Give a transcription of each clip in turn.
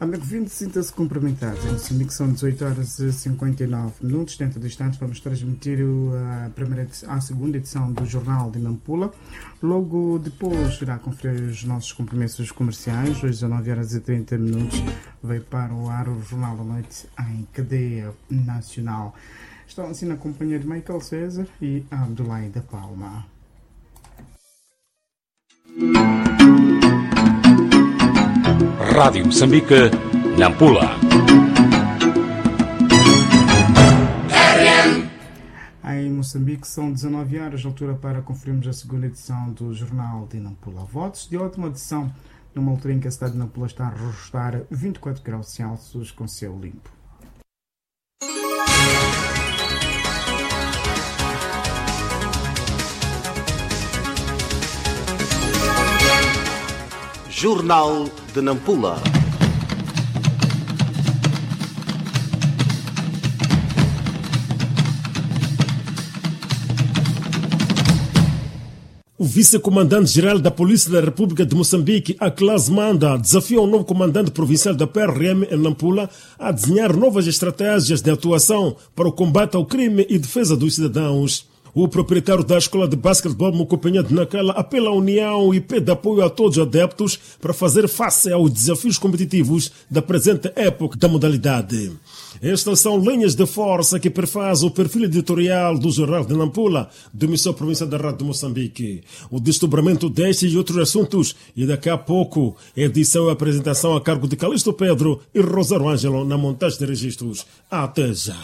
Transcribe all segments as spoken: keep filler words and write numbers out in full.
Amigo vinte, sinta-se cumprimentado. Em Moçambique são dezoito horas e cinquenta e nove minutos. Dentro do instante vamos transmitir a, primeira, a segunda edição do Jornal de Nampula. Logo depois irá conferir os nossos compromissos comerciais. Hoje, às dezenove horas e trinta minutos, vai para o ar o Jornal da Noite em cadeia nacional. Estão assim na companhia de Michael César e Abdoulaye da Palma. Rádio Moçambique, Nampula. Em Moçambique são dezenove horas, altura para conferirmos a segunda edição do Jornal de Nampula. Votos de ótima edição, numa altura em que a cidade de Nampula está a registrar vinte e quatro graus Celsius com céu limpo. Jornal de Nampula. O vice-comandante-geral da Polícia da República de Moçambique, Aclas Manda, desafia o novo comandante provincial da P R M em Nampula a desenhar novas estratégias de atuação para o combate ao crime e defesa dos cidadãos. O proprietário da Escola de Basquetebol Mocopinha de Nacala apela à união e pede apoio a todos os adeptos para fazer face aos desafios competitivos da presente época da modalidade. Estas são linhas de força que prefazem o perfil editorial do Jornal de Nampula, do emissor provincial da Rádio de Moçambique. O desdobramento destes e outros assuntos, e daqui a pouco, edição e apresentação a cargo de Calixto Pedro e Rosário Ângelo na montagem de registros. Até já!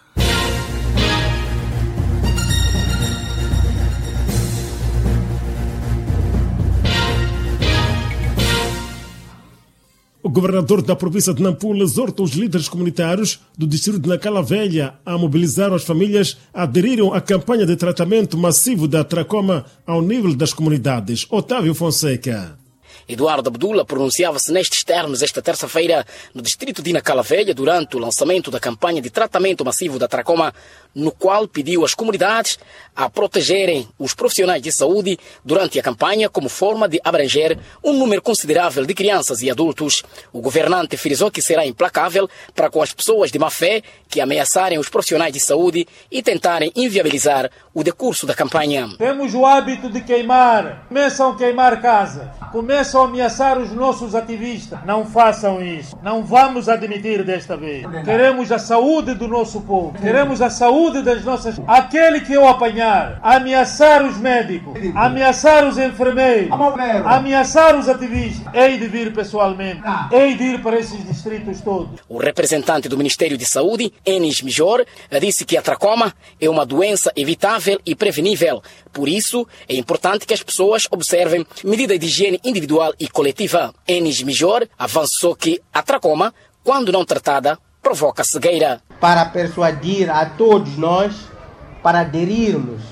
O governador da província de Nampula exorta os líderes comunitários do distrito de Nacala Velha a mobilizar as famílias a aderirem à campanha de tratamento massivo da tracoma ao nível das comunidades. Otávio Fonseca. Eduardo Abdullah pronunciava-se nestes termos esta terça-feira no distrito de Nacala Velha durante o lançamento da campanha de tratamento massivo da tracoma, no qual pediu às comunidades a protegerem os profissionais de saúde durante a campanha como forma de abranger um número considerável de crianças e adultos. O governante frisou que será implacável para com as pessoas de má fé que ameaçarem os profissionais de saúde e tentarem inviabilizar o decurso da campanha. Temos o hábito de queimar, começam a queimar casa, começam a ameaçar os nossos ativistas. Não façam isso, não vamos admitir desta vez. Queremos a saúde do nosso povo, queremos a saúde das nossas... Aquele que eu apanhar, ameaçar os médicos, ameaçar os enfermeiros, ameaçar os ativistas, hei de vir pessoalmente, hei de ir para esses distritos todos. O representante do Ministério de Saúde, Enis Mijor, disse que a tracoma é uma doença evitável e prevenível. Por isso, é importante que as pessoas observem medidas de higiene individual e coletiva. Enis Mijor avançou que a tracoma, quando não tratada, provoca cegueira. Para persuadir a todos nós para aderirmos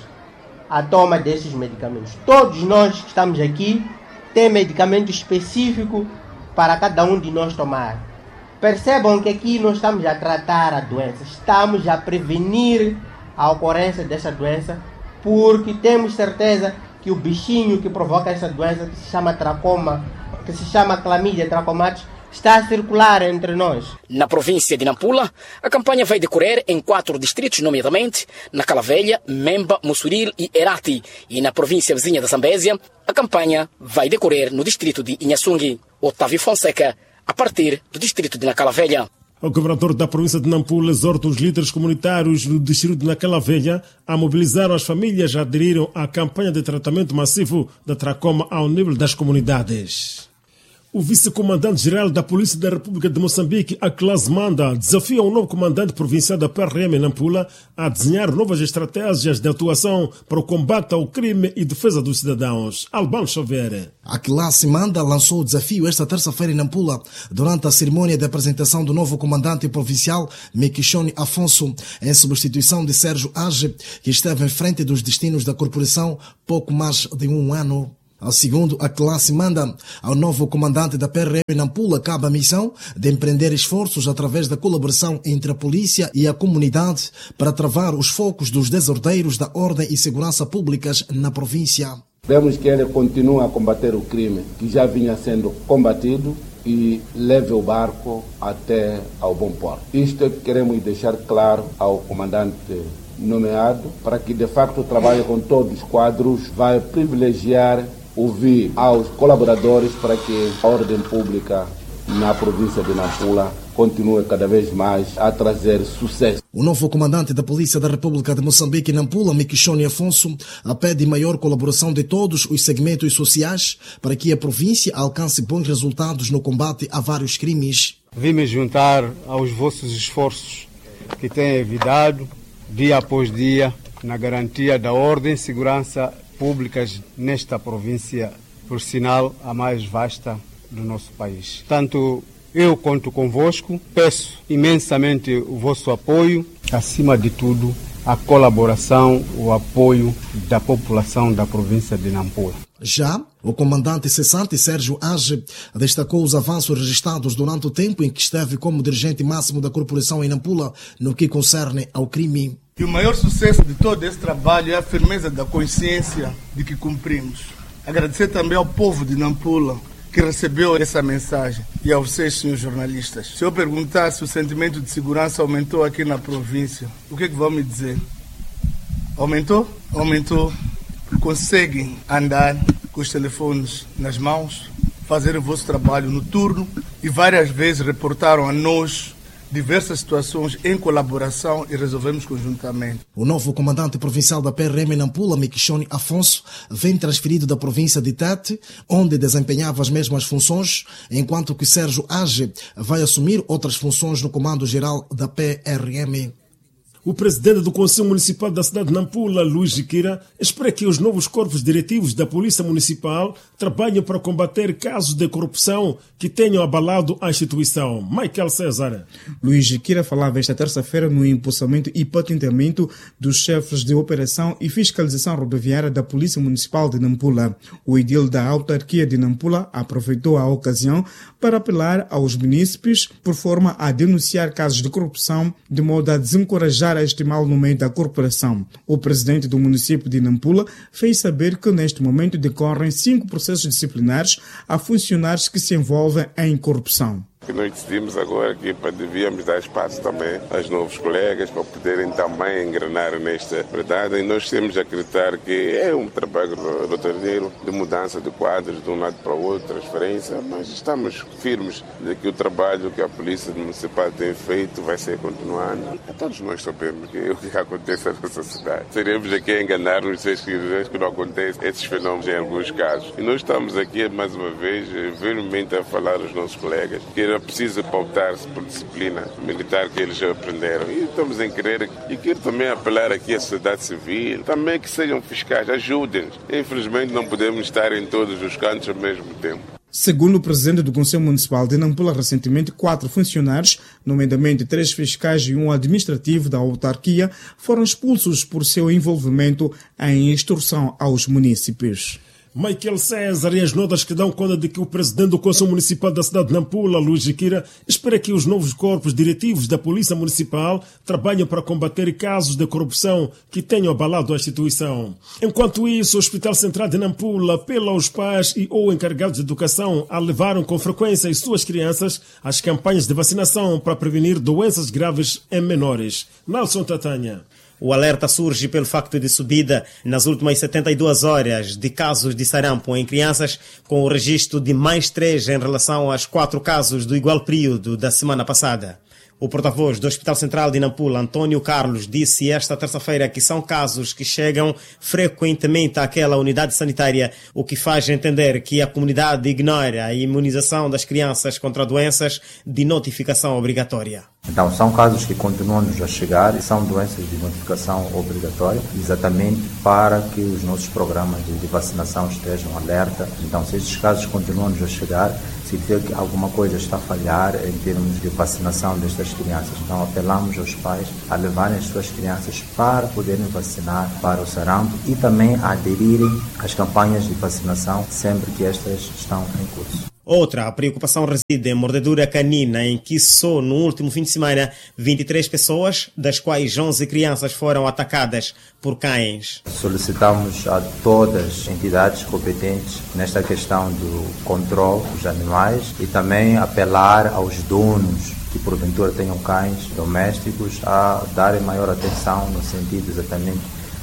à toma desses medicamentos. Todos nós que estamos aqui temos medicamento específico para cada um de nós tomar. Percebam que aqui não estamos a tratar a doença, estamos a prevenir a ocorrência dessa doença, porque temos certeza que o bichinho que provoca essa doença, que se chama tracoma, que se chama Chlamydia trachomatis, está a circular entre nós. Na província de Nampula, a campanha vai decorrer em quatro distritos, nomeadamente Nacala Velha, Memba, Mussuril e Herati. E na província vizinha da Zambésia, a campanha vai decorrer no distrito de Inhaçungue. Otávio Fonseca, a partir do distrito de Nacala Velha. O governador da província de Nampula exorta os líderes comunitários do distrito de Nacala Velha a mobilizar as famílias a aderirem à campanha de tratamento massivo da tracoma ao nível das comunidades. O vice-comandante-geral da Polícia da República de Moçambique, Aclas Manda, desafia o novo comandante provincial da P R M em Nampula a desenhar novas estratégias de atuação para o combate ao crime e defesa dos cidadãos. Albano Xavier. Aclas Manda lançou o desafio esta terça-feira em Nampula, durante a cerimônia de apresentação do novo comandante provincial, Mekishoni Afonso, em substituição de Sérgio Age, que esteve em frente dos destinos da corporação pouco mais de um ano. Ao segundo, a classe manda ao novo comandante da P R M Nampula cabe a missão de empreender esforços através da colaboração entre a polícia e a comunidade para travar os focos dos desordeiros da ordem e segurança públicas na província. Vemos que ele continua a combater o crime que já vinha sendo combatido e leve o barco até ao bom porto. Isto é que queremos deixar claro ao comandante nomeado, para que de facto trabalhe com todos os quadros, vai privilegiar ouvir aos colaboradores para que a ordem pública na província de Nampula continue cada vez mais a trazer sucesso. O novo comandante da Polícia da República de Moçambique, Nampula, Miquishoni Afonso, pede maior colaboração de todos os segmentos sociais para que a província alcance bons resultados no combate a vários crimes. Vim me juntar aos vossos esforços que têm evitado, dia após dia, na garantia da ordem e segurança públicas nesta província, por sinal a mais vasta do nosso país. Tanto eu conto convosco, peço imensamente o vosso apoio, acima de tudo a colaboração, o apoio da população da província de Nampula. Já o comandante cessante Sérgio Age destacou os avanços registrados durante o tempo em que esteve como dirigente máximo da corporação em Nampula no que concerne ao crime. E o maior sucesso de todo esse trabalho é a firmeza da consciência de que cumprimos. Agradecer também ao povo de Nampula que recebeu essa mensagem e aos seus senhores jornalistas. Se eu perguntar se o sentimento de segurança aumentou aqui na província, o que é que vão me dizer? Aumentou? Aumentou. Conseguem andar com os telefones nas mãos, fazer o vosso trabalho noturno e várias vezes reportaram a nós diversas situações em colaboração e resolvemos conjuntamente. O novo comandante provincial da P R M em Nampula, Miquishoni Afonso, vem transferido da província de Tete, onde desempenhava as mesmas funções, enquanto que Sérgio Age vai assumir outras funções no comando-geral da P R M. O presidente do Conselho Municipal da cidade de Nampula, Luís Jiquira, espera que os novos corpos diretivos da Polícia Municipal trabalhem para combater casos de corrupção que tenham abalado a instituição. Michael César. Luís Jiquira falava esta terça-feira no empossamento e patenteamento dos chefes de operação e fiscalização rodoviária da Polícia Municipal de Nampula. O edil da autarquia de Nampula aproveitou a ocasião para apelar aos munícipes por forma a denunciar casos de corrupção, de modo a desencorajar a este mal no meio da corporação. O presidente do município de Nampula fez saber que neste momento decorrem cinco processos disciplinares a funcionários que se envolvem em corrupção. Que nós decidimos agora que devíamos dar espaço também aos novos colegas para poderem também engrenar nesta verdade, e nós temos de acreditar que é um trabalho rotatório de mudança de quadros de um lado para o outro, transferência, mas estamos firmes de que o trabalho que a Polícia Municipal tem feito vai ser continuado. Todos nós sabemos que o que acontece na nossa cidade. Seremos aqui a enganar-nos que não acontece esses fenômenos em alguns casos. E nós estamos aqui mais uma vez veemente a falar aos nossos colegas que não precisa pautar-se por disciplina militar que eles já aprenderam. E estamos em querer, e quero também apelar aqui à sociedade civil, também que sejam fiscais, ajudem-nos. Infelizmente não podemos estar em todos os cantos ao mesmo tempo. Segundo o presidente do Conselho Municipal de Nampula, recentemente quatro funcionários, nomeadamente três fiscais e um administrativo da autarquia, foram expulsos por seu envolvimento em extorsão aos munícipes. Michael César e as notas que dão conta de que o presidente do Conselho Municipal da cidade de Nampula, Luís Jiquira, espera que os novos corpos diretivos da Polícia Municipal trabalhem para combater casos de corrupção que tenham abalado a instituição. Enquanto isso, o Hospital Central de Nampula apela aos pais e ou encarregados de educação a levarem com frequência as suas crianças às campanhas de vacinação para prevenir doenças graves em menores. Nelson Tatanha. O alerta surge pelo facto de subida nas últimas setenta e duas horas de casos de sarampo em crianças, com o registro de mais três em relação aos quatro casos do igual período da semana passada. O porta-voz do Hospital Central de Nampula, Antônio Carlos, disse esta terça-feira que são casos que chegam frequentemente àquela unidade sanitária, o que faz entender que a comunidade ignora a imunização das crianças contra doenças de notificação obrigatória. Então, são casos que continuam-nos a chegar e são doenças de notificação obrigatória, exatamente para que os nossos programas de vacinação estejam alerta. Então, se estes casos continuam-nos a chegar, significa que alguma coisa está a falhar em termos de vacinação destas crianças. Então, apelamos aos pais a levarem as suas crianças para poderem vacinar para o sarampo e também a aderirem às campanhas de vacinação sempre que estas estão em curso. Outra preocupação reside em mordedura canina, em que só no último fim de semana vinte e três pessoas, das quais onze crianças, foram atacadas por cães. Solicitamos a todas as entidades competentes nesta questão do controle dos animais e também apelar aos donos que porventura tenham cães domésticos a darem maior atenção no sentido exatamente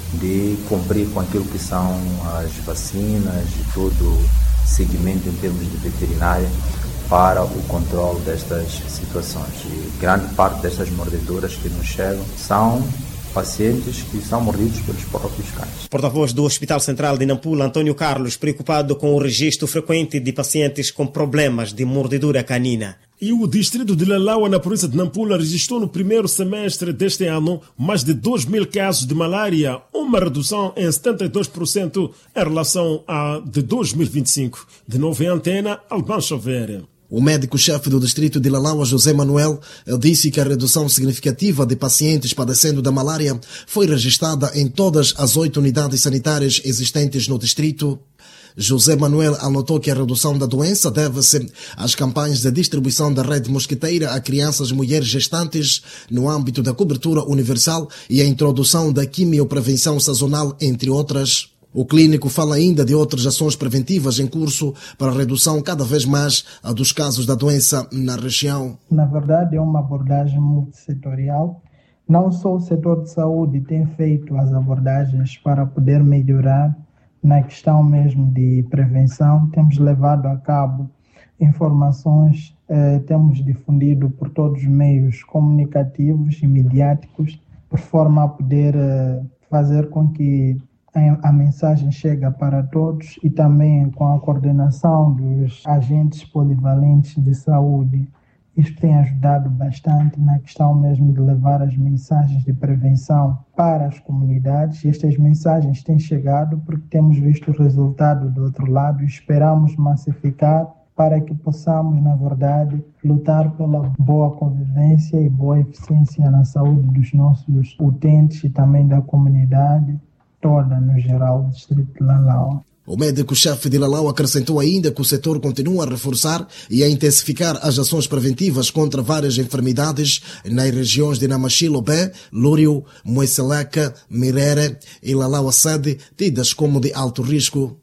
de cumprir com aquilo que são as vacinas e todo seguimento em termos de veterinária para o controle destas situações. E grande parte destas mordeduras que nos chegam são pacientes que são mordidos pelos próprios cães. Porta-voz do Hospital Central de Nampula, Antônio Carlos, preocupado com o registro frequente de pacientes com problemas de mordedura canina. E o distrito de Lalaua, na província de Nampula, registrou no primeiro semestre deste ano mais de dois mil casos de malária, uma redução em setenta e dois por cento em relação a de dois mil e vinte e cinco. De novo em Antena, Alban Xavier. O médico-chefe do distrito de Lalaua, José Manuel, disse que a redução significativa de pacientes padecendo da malária foi registrada em todas as oito unidades sanitárias existentes no distrito. José Manuel anotou que a redução da doença deve-se às campanhas de distribuição da rede mosquiteira a crianças e mulheres gestantes no âmbito da cobertura universal e a introdução da quimioprevenção sazonal, entre outras. O clínico fala ainda de outras ações preventivas em curso para a redução cada vez mais dos casos da doença na região. Na verdade, é uma abordagem multissetorial. Não só o setor de saúde tem feito as abordagens para poder melhorar na questão mesmo de prevenção, temos levado a cabo informações, eh, temos difundido por todos os meios comunicativos e midiáticos, por forma a poder eh, fazer com que a, a mensagem chegue para todos e também com a coordenação dos agentes polivalentes de saúde. Isto tem ajudado bastante na questão mesmo de levar as mensagens de prevenção para as comunidades. E estas mensagens têm chegado porque temos visto o resultado do outro lado e esperamos massificar para que possamos, na verdade, lutar pela boa convivência e boa eficiência na saúde dos nossos utentes e também da comunidade toda, no geral, do distrito de Lalaua. O médico-chefe de Lalau acrescentou ainda que o setor continua a reforçar e a intensificar as ações preventivas contra várias enfermidades nas regiões de Namachilobé, Lúrio, Moesseleca, Mirere e Lalau Sede, tidas como de alto risco.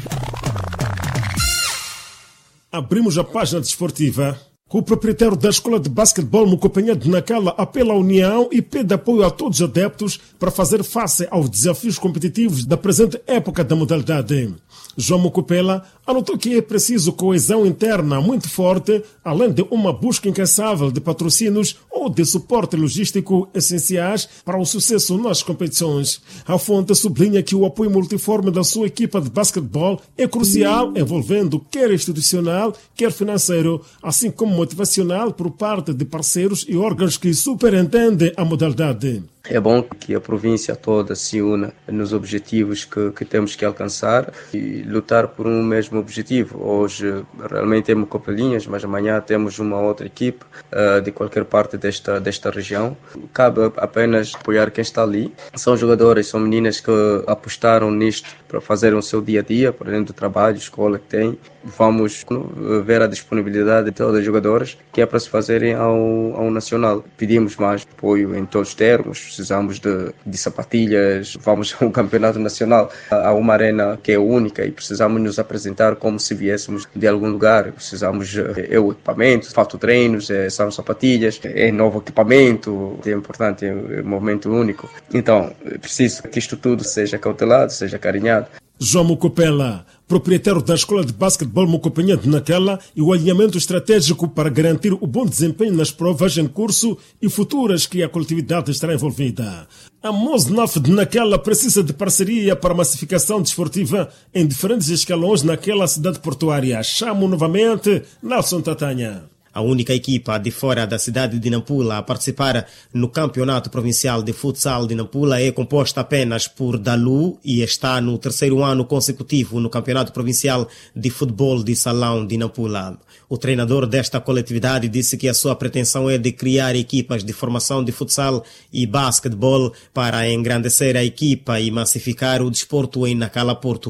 Abrimos a página desportiva. O proprietário da escola de basquetebol Mucopanhã de Nacala apela à união e pede apoio a todos os adeptos para fazer face aos desafios competitivos da presente época da modalidade. João Mucopela anotou que é preciso coesão interna muito forte, além de uma busca incansável de patrocínios ou de suporte logístico essenciais para o sucesso nas competições. A fonte sublinha que o apoio multiforme da sua equipa de basquetebol é crucial, envolvendo quer institucional, quer financeiro, assim como motivacional por parte de parceiros e órgãos que superintendem a modalidade. É bom que a província toda se una nos objetivos que, que temos que alcançar e lutar por um mesmo objetivo. Hoje realmente temos Copelinhas, mas amanhã temos uma outra equipe uh, de qualquer parte desta, desta região. Cabe apenas apoiar quem está ali. São jogadoras, são meninas que apostaram nisto para fazerem o seu dia a dia, para dentro do trabalho, escola que têm. Vamos ver a disponibilidade de todas as jogadoras que é para se fazerem ao, ao Nacional. Pedimos mais apoio em todos os termos, precisamos de, de sapatilhas, vamos ao Campeonato Nacional, há uma arena que é única e precisamos nos apresentar como se viéssemos de algum lugar. Precisamos, é o equipamento, faltam treinos, é, são sapatilhas, é novo equipamento, é importante, é um momento único. Então, é preciso que isto tudo seja cautelado, seja carinhado. João Mucopela, proprietário da escola de basquetebol Mucopanhã de Nacala, e o alinhamento estratégico para garantir o bom desempenho nas provas em curso e futuras que a coletividade estará envolvida. A Mosnaf de Nacala precisa de parceria para massificação desportiva em diferentes escalões naquela cidade portuária. Chamo novamente Nelson Tatanha. A única equipa de fora da cidade de Nampula a participar no Campeonato Provincial de Futsal de Nampula é composta apenas por Dalu e está no terceiro ano consecutivo no Campeonato Provincial de Futebol de Salão de Nampula. O treinador desta coletividade disse que a sua pretensão é de criar equipas de formação de futsal e basquetebol para engrandecer a equipa e massificar o desporto em Nacala Porto.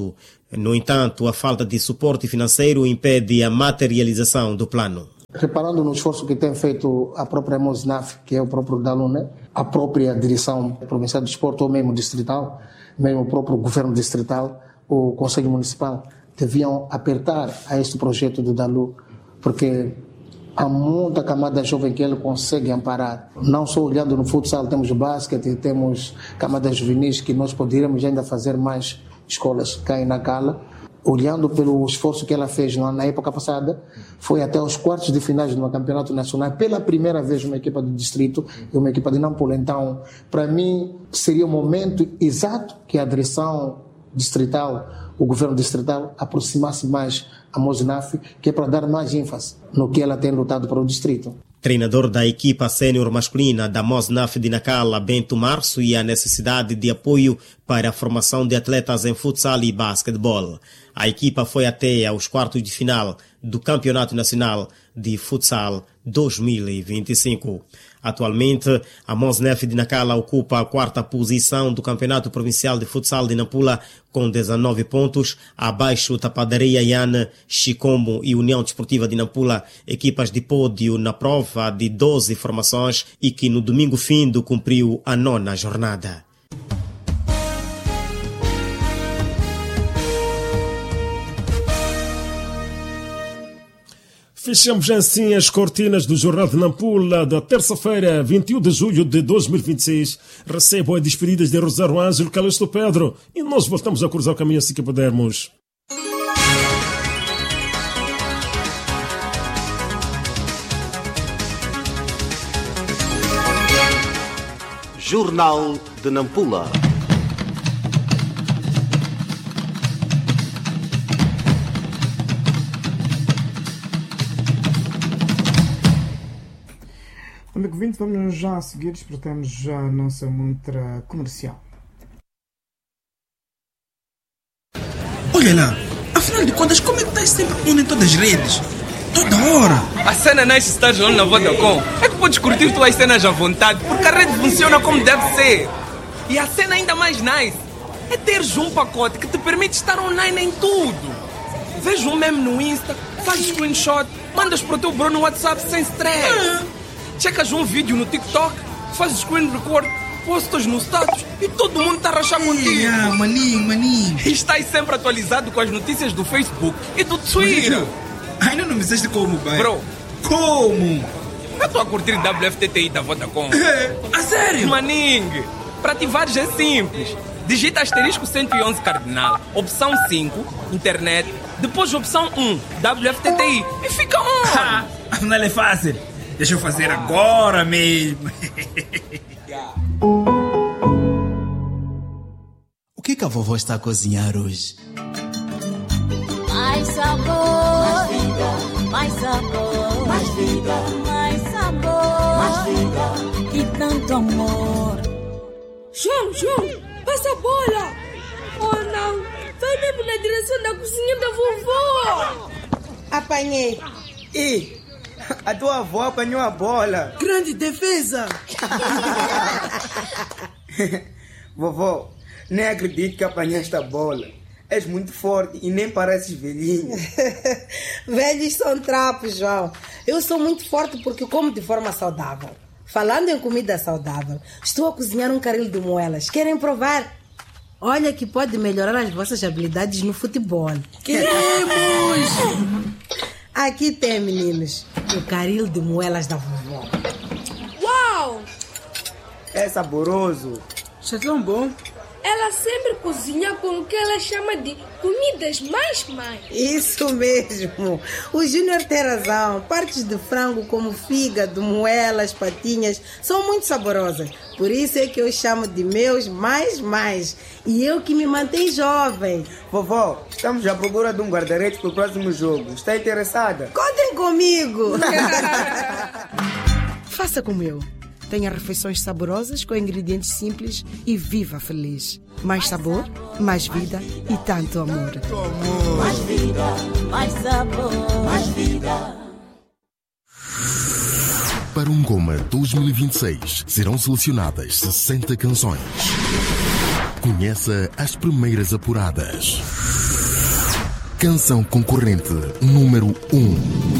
No entanto, a falta de suporte financeiro impede a materialização do plano. Reparando no esforço que tem feito a própria Mosnaf, que é o próprio Dalune, a própria direção provincial de desporto, ou mesmo distrital, mesmo o próprio governo distrital, o Conselho Municipal, deviam apertar a este projeto do Dalu, porque há muita camada jovem que ele consegue amparar. Não só olhando no futsal, temos basquete, temos camadas juvenis que nós poderíamos ainda fazer mais escolas cá em Nacala. Olhando pelo esforço que ela fez na época passada, foi até os quartos de finais do campeonato nacional, pela primeira vez uma equipa do distrito e uma equipa de Nampula. Então, para mim, seria o momento exato que a direção distrital, o governo distrital, aproximasse mais a Mosnaf, que é para dar mais ênfase no que ela tem lutado para o distrito. Treinador da equipa sênior masculina da Mosnaf de Nacala, Bento Março, e a necessidade de apoio para a formação de atletas em futsal e basquetebol. A equipa foi até aos quartos de final do Campeonato Nacional de Futsal dois mil e vinte e cinco. Atualmente, a Mosnaf de Nacala ocupa a quarta posição do Campeonato Provincial de Futsal de Nampula com dezenove pontos, abaixo Tapadaria Iana, Chicombo e União Desportiva de Nampula, equipas de pódio na prova de doze formações e que no domingo findo cumpriu a nona jornada. Fechamos assim as cortinas do Jornal de Nampula da terça-feira, vinte e um de julho de dois mil e vinte e seis. Recebo as despedidas de Rosário Ângelo, Calixto Pedro, e nós voltamos a cruzar o caminho assim que pudermos. Jornal de Nampula. Amigo vinte, vamos já a seguir, espreitamos já a nossa montra comercial. Olha lá, afinal de contas, como é que estás sempre on em todas as redes? Toda hora! A cena não é estar on na Vodacom. É que podes curtir tuas cenas à vontade, porque a rede funciona como deve ser. E a cena ainda mais nice é teres um pacote que te permite estar online em tudo. Veja um meme no Insta, faz screenshot, mandas para o teu bro no WhatsApp sem stress. Ah. Checas um vídeo no TikTok, fazes screen record, postas no status e todo mundo está a rachar contigo. Ah, maninho, maninho. E estás sempre atualizado com as notícias do Facebook e do Twitter. Ainda não me disseste como, pai. Bro, como? Eu estou a curtir W F T T I da Vodacom. É, a sério? Maninho, para ativares é simples. Digita asterisco cento e onze cardinal, opção cinco, internet, depois opção um, W F T T I e fica on. Ah, afinal é fácil. Deixa eu fazer agora mesmo. O que que a vovó está a cozinhar hoje? Mais sabor, mais vida, mais sabor, mais vida, mais sabor, mais vida e tanto amor. João, João, passa a bola. Oh não, vai mesmo na direção da cozinha da vovó. Apanhei. E a tua avó apanhou a bola. Grande defesa. Vovó, nem acredito que apanhaste a bola. És muito forte e nem pareces velhinho. Velhos são trapos, João. Eu sou muito forte porque como de forma saudável. Falando em comida saudável, estou a cozinhar um caril de moelas. Querem provar? Olha que pode melhorar as vossas habilidades no futebol. Queremos! Aqui tem, meninos, o caril de moelas da vovó. Uau! É saboroso. Isso é tão bom. Ela sempre cozinha com o que ela chama de comidas mais mais. Isso mesmo. O Júnior tem razão. Partes de frango como fígado, moelas, patinhas são muito saborosas. Por isso é que eu chamo de meus mais mais. E eu que me mantenho jovem. Vovó, estamos à procura de um guarda-redes para o próximo jogo. Está interessada? Contem comigo. Faça como eu. Tenha refeições saborosas com ingredientes simples e viva feliz. Mais sabor, mais vida e tanto amor. Mais vida, mais sabor, mais vida. Para um Goma dois mil e vinte e seis serão selecionadas sessenta canções. Conheça as primeiras apuradas. Canção concorrente número um.